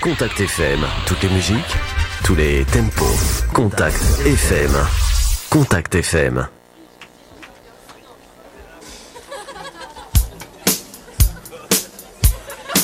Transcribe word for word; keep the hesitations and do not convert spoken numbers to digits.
Contact F M. Toutes les musiques, tous les tempos. Contact F M. Contact F M.